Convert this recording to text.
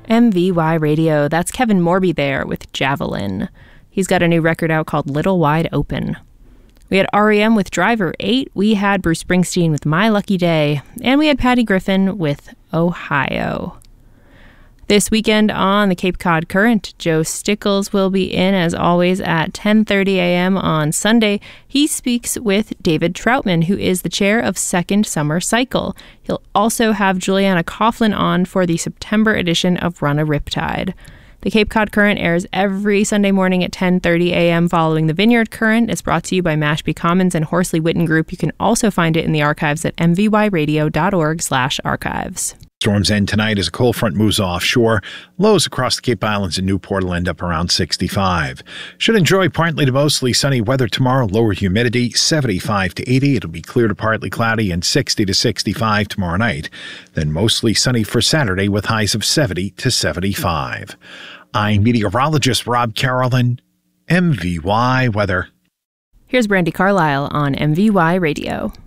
MVY Radio, that's Kevin Morby there with Javelin. He's got a new record out called Little Wide Open. We had REM with Driver 8, we had Bruce Springsteen with My Lucky Day, and we had Patty Griffin with Ohio. This weekend on the Cape Cod Current, Joe Stickles will be in, as always, at 10:30 a.m. on Sunday. He speaks with David Troutman, who is the chair of Second Summer Cycle. He'll also have Juliana Coughlin on for the September edition of Run a Riptide. The Cape Cod Current airs every Sunday morning at 10:30 a.m. following the Vineyard Current. It's brought to you by Mashpee Commons and Horsley Witten Group. You can also find it in the archives at mvyradio.org/archives. Storms end tonight as a cold front moves offshore. Lows across the Cape Islands and Newport will end up around 65. Should enjoy partly to mostly sunny weather tomorrow. Lower humidity, 75 to 80. It'll be clear to partly cloudy and 60 to 65 tomorrow night. Then mostly sunny for Saturday with highs of 70 to 75. I'm meteorologist Rob Carolyn, MVY Weather. Here's Brandi Carlile on MVY Radio.